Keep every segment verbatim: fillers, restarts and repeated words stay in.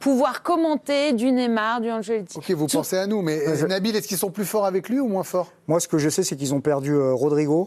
pouvoir commenter du Neymar, du Ancelotti. Ok, vous pensez à nous, mais je... Nabil, est-ce qu'ils sont plus forts avec lui ou moins forts? Moi, ce que je sais, c'est qu'ils ont perdu euh, Rodrigo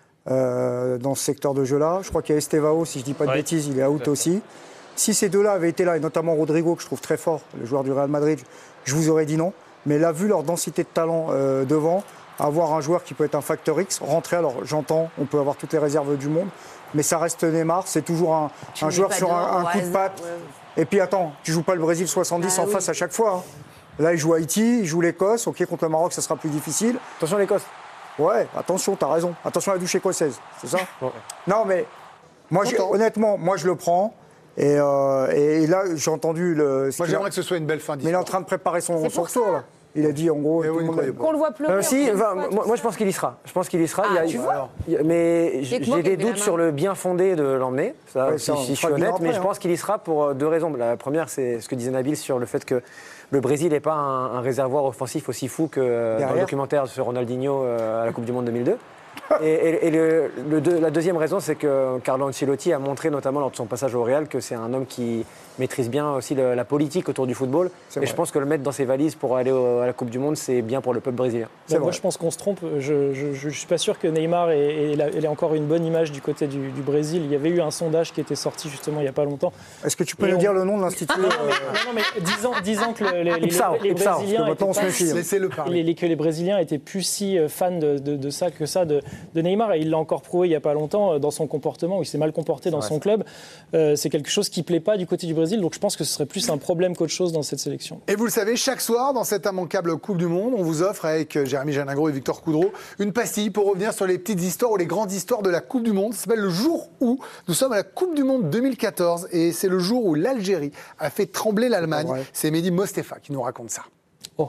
euh, dans ce secteur de jeu-là. Je crois qu'il y a Estevao, si je ne dis pas de ouais. bêtises, il est out aussi. Si ces deux-là avaient été là, et notamment Rodrigo, que je trouve très fort, le joueur du Real Madrid, je vous aurais dit non. Mais là, vu leur densité de talent euh, devant, avoir un joueur qui peut être un facteur X, rentrer, alors j'entends, on peut avoir toutes les réserves du monde, mais ça reste Neymar, c'est toujours un, un joueur sur un, un coup de patte. Ouais. Et puis attends, tu joues pas le Brésil soixante-dix ah, en oui. face à chaque fois. Hein. Là, il joue Haïti, il joue l'Écosse. Ok, contre le Maroc, ça sera plus difficile. Attention à l'Écosse. Ouais, attention, t'as raison. Attention à la douche écossaise, c'est ça? Ouais. Non, mais moi, honnêtement, moi, je le prends. Et, euh, et là, j'ai entendu le. Moi, j'aimerais a... que ce soit une belle fin d'histoire. Mais il est en train de préparer son, son retour, là. Il a dit en gros. Oui, qu'on le voit pleurer. Euh, si, enfin, moi, moi je pense qu'il y sera. Je pense qu'il y sera. Ah, il y a, tu vois il y a, mais j'ai des doutes sur le bien fondé de l'emmener. Ça, ouais, si, ça, si je suis honnête, après, mais hein. je pense qu'il y sera pour deux raisons. La première, c'est ce que disait Nabil sur le fait que le Brésil n'est pas un, un réservoir offensif aussi fou que Derrière. dans le documentaire sur Ronaldinho à la Coupe du Monde deux mille deux. Et, et, et le, le deux, la deuxième raison, c'est que Carlo Ancelotti a montré, notamment lors de son passage au Real, que c'est un homme qui maîtrise bien aussi le, la politique autour du football. Et vrai. je pense que le mettre dans ses valises pour aller au, à la Coupe du Monde, c'est bien pour le peuple brésilien. Bon, moi, je pense qu'on se trompe. Je ne suis pas sûr que Neymar ait, ait, ait encore une bonne image du côté du, du Brésil. Il y avait eu un sondage qui était sorti justement il n'y a pas longtemps. Est-ce que tu peux nous on... dire le nom de l'institut? Non, non, mais disant, disant que le, les, les, Ipsao, les, les Ipsao, Brésiliens étaient pas, laissez-le parler. Les, que les Brésiliens étaient plus si fans de, de, de ça que ça de, de Neymar. Et il l'a encore prouvé il n'y a pas longtemps dans son comportement, où il s'est mal comporté dans son club. Euh, c'est quelque chose qui ne plaît pas du côté du Brésil. Donc je pense que ce serait plus un problème qu'autre chose dans cette sélection. Et vous le savez, chaque soir, dans cette immanquable Coupe du Monde, on vous offre, avec Jérémy Janingro et Victor Coudreau, une pastille pour revenir sur les petites histoires ou les grandes histoires de la Coupe du Monde. Ça s'appelle le jour où nous sommes à la Coupe du Monde deux mille quatorze. Et c'est le jour où l'Algérie a fait trembler l'Allemagne. Ouais. C'est Mehdi Mostefa qui nous raconte ça. Oh.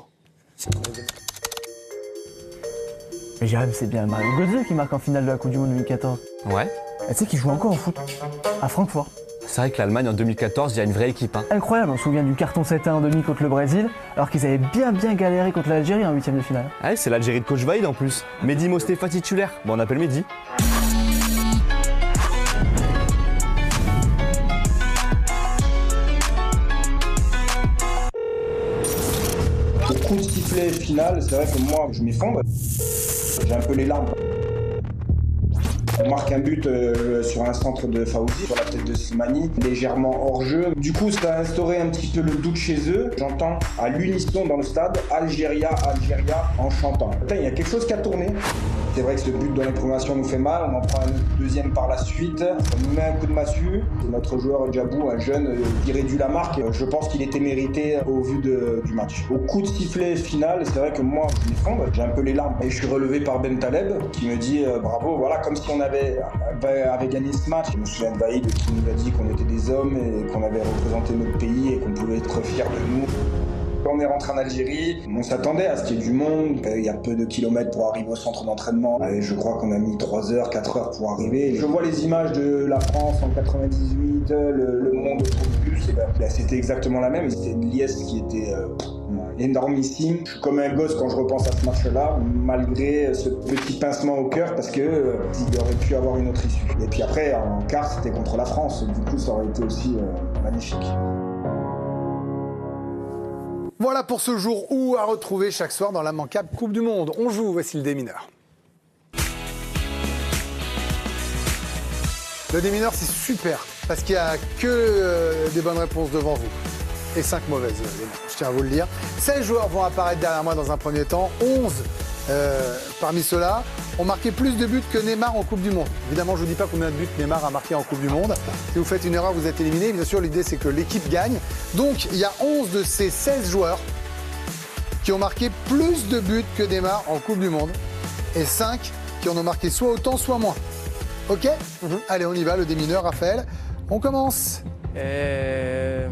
Mais Jérémy, c'est bien Mario Götze qui marque en finale de la Coupe du Monde deux mille quatorze. Ouais. Tu sais qu'il joue encore au foot, à Francfort. C'est vrai que l'Allemagne en deux mille quatorze, il y a une vraie équipe. Hein. Incroyable, on se souvient du carton sept à un en demi contre le Brésil, alors qu'ils avaient bien bien galéré contre l'Algérie en huitième de finale. Ouais, c'est l'Algérie de coach Vaïd en plus. Mehdi Mostefa titulaire. Bon, on appelle Mehdi. Au coup de sifflet final, c'est vrai que moi, je m'effondre. J'ai un peu les larmes. On marque un but euh, sur un centre de Fawzi, sur la tête de Slimani, légèrement hors jeu. Du coup, ça a instauré un petit peu le doute chez eux. J'entends à l'unisson dans le stade Algéria, Algéria en chantant. Putain, il y a quelque chose qui a tourné. C'est vrai que ce but dans les prolongations nous fait mal. On en prend un deuxième par la suite. On nous met un coup de massue. Notre joueur Djabou, un jeune, il réduit la marque. Je pense qu'il était mérité au vu de, du match. Au coup de sifflet final, c'est vrai que moi, je m'effondre. J'ai un peu les larmes. Et je suis relevé par Ben Taleb qui me dit euh, bravo. Voilà, comme si on avait, avait gagné ce match. Je me souviens de Vaïd qui nous a dit qu'on était des hommes et qu'on avait représenté notre pays et qu'on pouvait être fiers de nous. Quand on est rentré en Algérie, on s'attendait à ce qu'il y ait du monde. Il y a peu de kilomètres pour arriver au centre d'entraînement. Et je crois qu'on a mis trois heures, quatre heures pour arriver. Je vois les images de la France en quatre-vingt-dix-huit, le, le monde autour du bus. Et ben, ben, c'était exactement la même. C'était une liesse qui était euh, énormissime. Je suis comme un gosse quand je repense à ce match-là, malgré ce petit pincement au cœur, parce que euh, il aurait pu avoir une autre issue. Et puis après, en quart, c'était contre la France. Du coup, ça aurait été aussi euh, magnifique. Voilà pour ce jour où à retrouver chaque soir dans l'immanquable Coupe du Monde. On joue, voici le démineur. Le démineur, c'est super, parce qu'il n'y a que euh, des bonnes réponses devant vous. Et cinq mauvaises, euh, je tiens à vous le dire. seize joueurs vont apparaître derrière moi dans un premier temps. onze euh, parmi ceux-là ont marqué plus de buts que Neymar en Coupe du Monde. Évidemment, je ne vous dis pas combien de buts Neymar a marqué en Coupe du Monde. Si vous faites une erreur, vous êtes éliminé. Bien sûr, l'idée, c'est que l'équipe gagne. Donc, il y a onze de ces seize joueurs qui ont marqué plus de buts que Neymar en Coupe du Monde. Et cinq qui en ont marqué soit autant, soit moins. OK ? Mm-hmm. Allez, on y va, le démineur, Raphaël. On commence. Euh...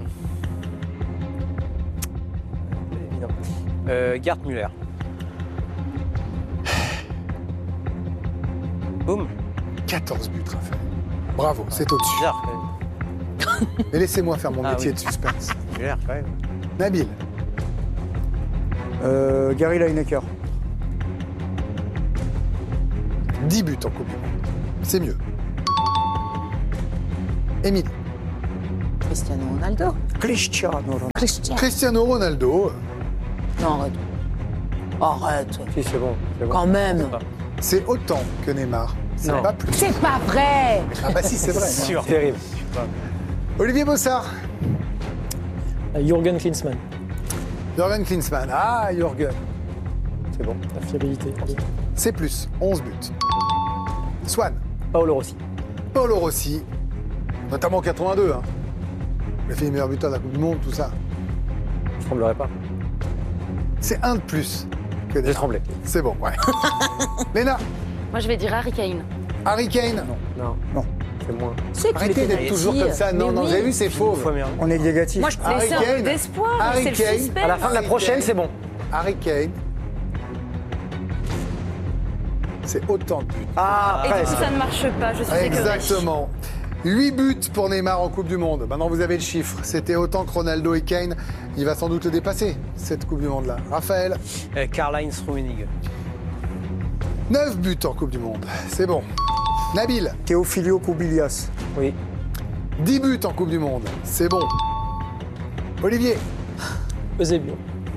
Euh, Gerd Müller. Boum. quatorze buts, Raphaël. Bravo, c'est au-dessus. Bizarre, quand même. Mais laissez-moi faire mon ah, métier oui. de suspense. Müller, quand même. Nabil. Euh, Gary Lineker. dix buts en Coupe du Monde. C'est mieux. Émile. Cristiano Ronaldo. Cristiano Ronaldo. Cristiano. Cristiano Ronaldo. Non, arrête. Arrête. Si, c'est bon. c'est bon. Quand même. C'est autant que Neymar. C'est Non. pas plus. C'est pas vrai. Ah bah si, c'est vrai. Sûr. Terrible. Olivier Bossard. Jürgen Klinsmann. Jürgen Klinsmann. Ah, Jürgen. C'est bon. La fiabilité. C'est plus. onze buts. Swan. Paolo Rossi. Paolo Rossi. Notamment en quatre-vingt-deux. Hein. Il a fait les meilleurs buteurs de la Coupe du Monde, tout ça. Je tremblerai pas. C'est un de plus que J'ai Neymar. tremblé. C'est bon, ouais. Léna. Moi, je vais dire Harry Kane. Harry Kane. Non. Non. C'est moins. C'est Arrêtez d'être toujours comme ça. Non, Mais non, oui. vous avez vu, c'est faux. On est négatif. Moi, je te Harry laissais un peu Kane. d'espoir. Harry C'est le Kane. suspense. À la fin de la Harry prochaine, Kane. c'est bon. Harry Kane. C'est autant de buts. Ah, Et du presque. coup, ça ne marche pas. Je suis écœurée. Exactement. huit buts pour Neymar en Coupe du Monde. Maintenant, vous avez le chiffre. C'était autant que Ronaldo et Kane. Il va sans doute le dépasser, cette Coupe du Monde-là. Raphaël. Euh, Karl-Heinz Rummenigge. neuf buts en Coupe du Monde. C'est bon. Nabil. Théophilio Koubilias. Oui. dix buts en Coupe du Monde. C'est bon. Olivier. Eusebio.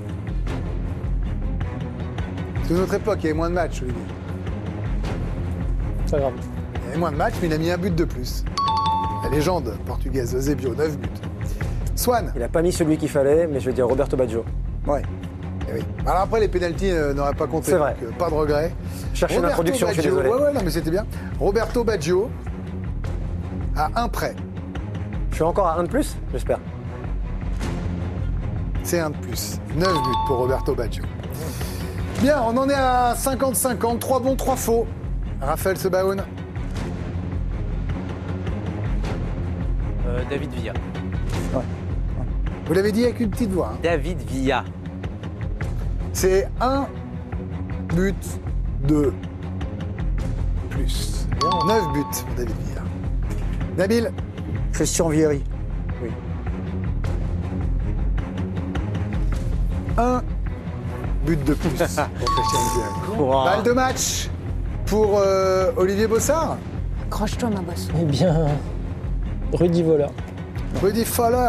C'est une autre époque, il y avait moins de matchs, Olivier. Pas grave. Il y avait moins de matchs, mais il a mis un but de plus. La légende portugaise, Eusebio, neuf buts. Swan. Il a pas mis celui qu'il fallait, mais je vais dire Roberto Baggio. Ouais. Eh oui. Alors après, les pénaltys euh, n'auraient pas compté. C'est vrai. Donc, euh, pas de regret. Cherchez une Roberto introduction, je suis Baggio. désolé. Ouais, ouais, non, mais c'était bien. Roberto Baggio, à un prêt. Je suis encore à un de plus, j'espère. C'est un de plus. neuf buts pour Roberto Baggio. Bien, on en est à cinquante cinquante. trois bons, trois faux. Raphaël Sebaoun. Euh, David Villa. Vous l'avez dit avec une petite voix. hein. David Villa. C'est un but de plus. neuf buts pour David Villa. Nabil. Christian Vieri. Un but de plus pour Christian Vieri. Balle de match pour euh, Olivier Bossard. Accroche-toi, ma bosse. Eh bien, Rudy Voller. Rudy Voller.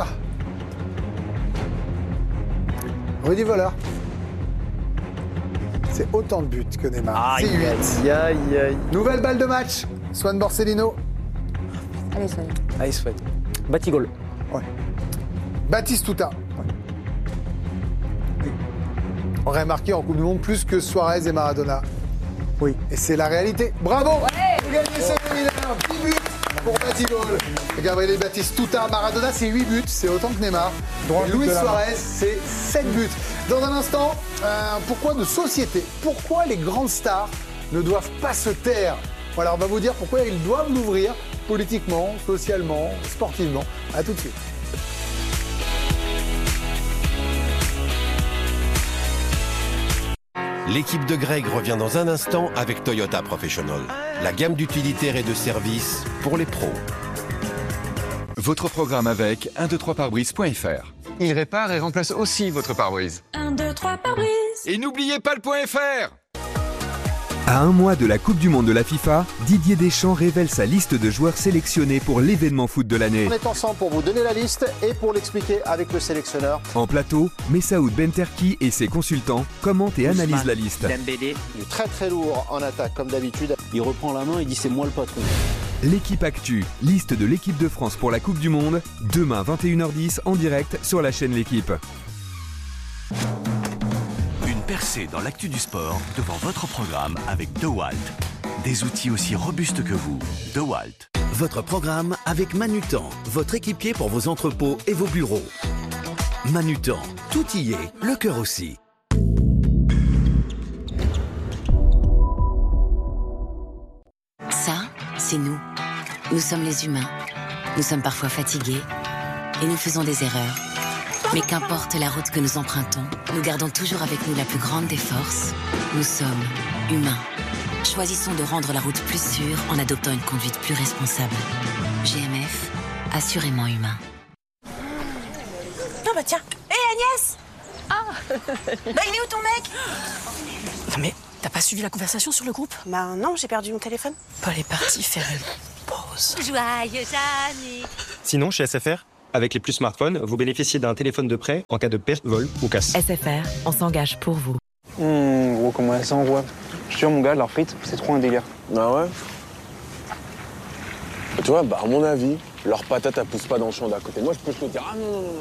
Rudy Voller. C'est autant de buts que Neymar. C'est huit. Aïe, aïe, aïe. Nouvelle balle de match. Swan Borsellino. Allez, soyez. Allez, Swan. Batigol. Baptiste Touta. Aurait marqué en Coupe du Monde plus que Suarez et Maradona. Oui. Et c'est la réalité. Bravo. Vous gagnez cette demi-heure. dix buts pour Batigol. Gabriel et Baptiste Touta. Maradona, c'est huit buts. C'est autant que Neymar. Droit Et but Luis de la Suarez, c'est sept buts. Dans un instant, euh, pourquoi de société? Pourquoi les grandes stars ne doivent pas se taire? Voilà, on va vous dire pourquoi ils doivent l'ouvrir politiquement, socialement, sportivement. À tout de suite. L'équipe de Greg revient dans un instant avec Toyota Professional. La gamme d'utilitaires et de services pour les pros. Votre programme avec un deux trois pare-brise point F R. Il répare et remplace aussi votre pare-brise. un deux trois pare-brise. Et n'oubliez pas le point F R. À un mois de la Coupe du Monde de la FIFA, Didier Deschamps révèle sa liste de joueurs sélectionnés pour l'événement foot de l'année. On est ensemble pour vous donner la liste et pour l'expliquer avec le sélectionneur. En plateau, Messaoud Benterki et ses consultants commentent et analysent la liste. Dembélé. Il est très très lourd en attaque comme d'habitude. Il reprend la main et dit c'est moi le patron. L'équipe Actu, liste de l'équipe de France pour la Coupe du Monde, demain vingt et une heures dix en direct sur la chaîne L'équipe. Une percée dans l'actu du sport devant votre programme avec DeWalt. Des outils aussi robustes que vous. DeWalt. Votre programme avec Manutan, votre équipier pour vos entrepôts et vos bureaux. Manutan, tout y est, le cœur aussi. Ça, c'est nous. Nous sommes les humains. Nous sommes parfois fatigués et nous faisons des erreurs. Mais qu'importe la route que nous empruntons, nous gardons toujours avec nous la plus grande des forces. Nous sommes humains. Choisissons de rendre la route plus sûre en adoptant une conduite plus responsable. G M F, assurément humain. Ah bah tiens. Hé hey, Agnès. Ah. Bah il est où ton mec? Non mais t'as pas suivi la conversation sur le groupe? Bah non, j'ai perdu mon téléphone. Paul est parti faire une pause. Joyeux anniversaire. Sinon, chez S F R, Avec les plus smartphones, vous bénéficiez d'un téléphone de prêt en cas de perte, vol ou casse. S F R, on s'engage pour vous. Mmh, gros, comment ça envoie. Je suis sûr, mon gars, leurs frites, c'est trop un délire. Ah ouais. Et tu vois, bah, à mon avis, leurs patates, elles poussent pas dans le champ d'à côté. Moi, je peux te dire, ah non, non, non.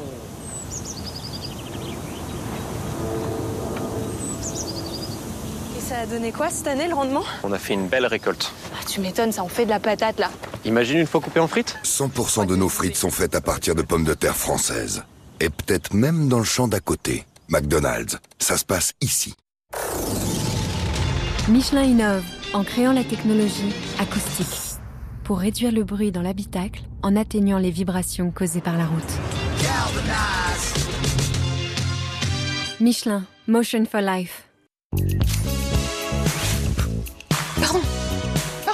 Et ça a donné quoi cette année, le rendement? On a fait une belle récolte. Ah, tu m'étonnes, ça en fait de la patate, là. Imagine une fois coupée en frites. cent pour cent de nos frites sont faites à partir de pommes de terre françaises. Et peut-être même dans le champ d'à côté. McDonald's, ça se passe ici. Michelin innove en créant la technologie acoustique pour réduire le bruit dans l'habitacle en atténuant les vibrations causées par la route. Michelin, Motion for Life. Pardon.